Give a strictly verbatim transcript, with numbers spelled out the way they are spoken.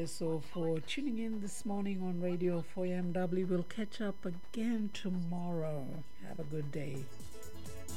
Yes, so for tuning in this morning on Radio four M W, we'll catch up again tomorrow. Have a good day.